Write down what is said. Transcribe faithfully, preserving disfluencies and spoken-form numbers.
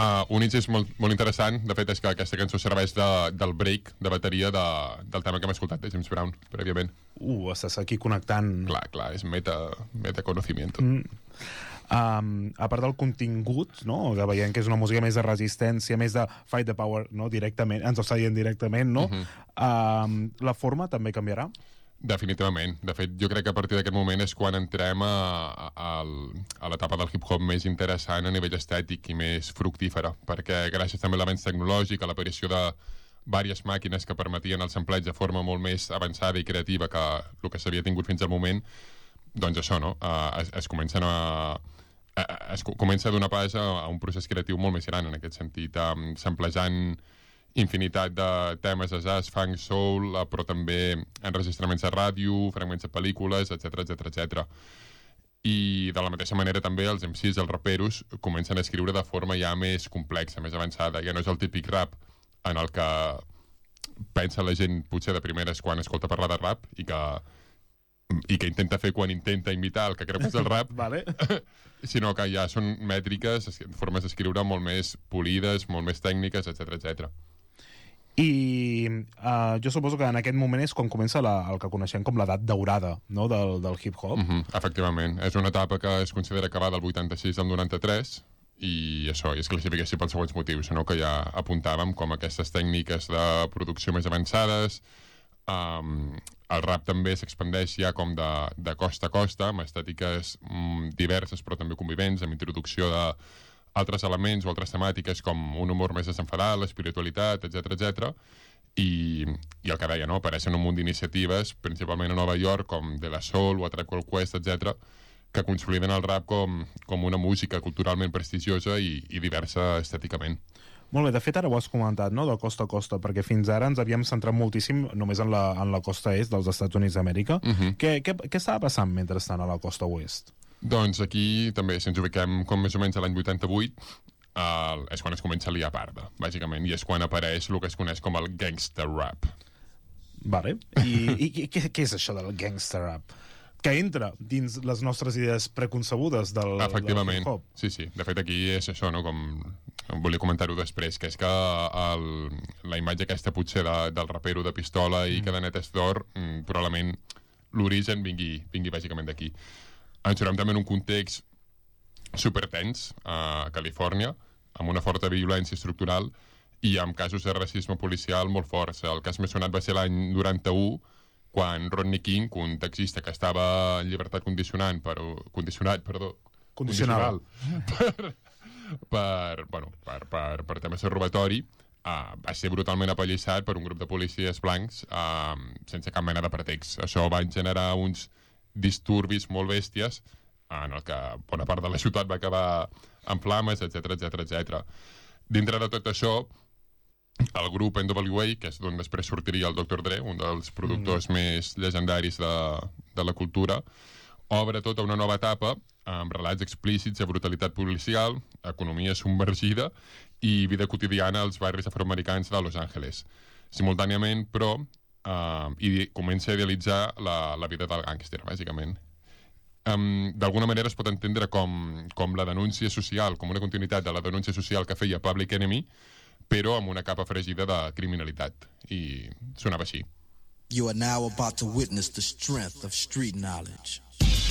Uh, Units és molt, molt interessant. De fet, és que aquesta cançó serveix de, del break de bateria de, del tema que hem escoltat de James Brown, prèviament. Uh, estàs aquí connectant... Clar, clar, és meta, meta conocimiento. Mm. Um, a part del contingut, no? Que veiem que és una música més de resistència, més de fight the power, no? Directament, ens ho està dient directament, no? Uh -huh. um, la forma també canviarà? Definitivament. De fet, jo crec que a partir d'aquest moment és quan entrem a, a, a l'etapa del hip-hop més interessant a nivell estètic i més fructífera, perquè gràcies també a l'avenç tecnològic, a l'aparició de diverses màquines que permetien el sampleig de forma molt més avançada i creativa que el que s'havia tingut fins al moment, doncs això, no? Uh, es, es comencen a... es comença a donar pas a, a un procés creatiu molt més gran en aquest sentit, um, samplejant infinitat de temes de jazz, funk, soul, però també enregistraments de ràdio, fragments de pel·lícules, etcètera, etcètera, etcètera. I de la mateixa manera també els M Cs, els raperos, comencen a escriure de forma ja més complexa, més avançada. Ja no és el típic rap en el que pensa la gent potser de primeres quan escolta parlar de rap i que, i que intenta fer quan intenta imitar el que creu que és el rap, vale. sinó que ja són mètriques, formes d'escriure molt més polides, molt més tècniques, etcètera, etcètera. I uh, jo suposo que en aquest moment és quan comença la, el que coneixem com l'edat daurada, no? del, del hip-hop. Uh -huh, efectivament. És una etapa que es considera que va del vuitanta-sis al noranta-tres i això, i es classifica així pels següents motius, no? Que ja apuntàvem, com aquestes tècniques de producció més avançades. Um, el rap també s'expandeix ja com de, de costa a costa, amb estètiques mm, diverses però també convivents, amb introducció de altres elements o altres temàtiques com un humor més desenfadat, l'espiritualitat, etcètera, etcètera. I, i el que deia, no? Apareixen un munt d'iniciatives, principalment a Nova York, com De La Soul o A Tribe Called Quest, etcètera, que consoliden el rap com, com una música culturalment prestigiosa i, i diversa estèticament. Molt bé, de fet ara ho has comentat, no?, de costa a costa, perquè fins ara ens havíem centrat moltíssim només en la, en la costa est dels Estats Units d'Amèrica. Uh -huh. Què, què, què estava passant mentrestant a la costa oest? Doncs aquí també, si ens ubiquem com més o menys a l'any vuitanta-vuit, uh, és quan es comença a liar parda, bàsicament, i és quan apareix el que es coneix com el gangster rap. Vale, i, i què, què és això del gangster rap? Que entra dins les nostres idees preconcebudes del, efectivament, del hip-hop. Sí, sí. De fet, aquí és això, no?, com volia comentar-ho després, que és que el, la imatge aquesta potser de, del rapero de pistola i mm. cadenetes d'or, mm, probablement l'origen vingui, vingui bàsicament d'aquí. Ens trobem també en un context supertens a Califòrnia, amb una forta violència estructural i amb casos de racisme policial molt forts. El cas més sonat va ser l'any noranta-u, quan Rodney King, un taxista que estava en llibertat condicionant, però, condicionat, perdó, condicional, per, per, bueno, per, per, per temes de robatori, uh, va ser brutalment apallissat per un grup de policies blancs uh, sense cap mena de pretext. Això va generar uns disturbis molt bèsties en el que bona part de la ciutat va acabar en flames, etcètera, etcètera, etcètera. Dintre de tot això, el grup N W A, que és d'on després sortiria el doctor Dre, un dels productors mm. més llegendaris de, de la cultura, obre tota una nova etapa amb relats explícits de brutalitat policial, economia submergida i vida quotidiana als barris afroamericans de Los Angeles. Simultàniament, però, uh, i comença a idealitzar la, la vida del gàngster, bàsicament. Um, D'alguna manera es pot entendre com, com la denúncia social, com una continuïtat de la denúncia social que feia Public Enemy, però amb una capa fregida de criminalitat. I sonava així. You are now about to witness the strength of street knowledge.